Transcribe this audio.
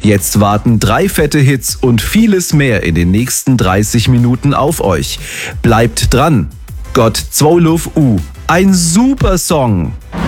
Jetzt warten 3 fette Hits und vieles mehr in den nächsten 30 Minuten auf euch. Bleibt dran. Gott 12 U. Ein super Song.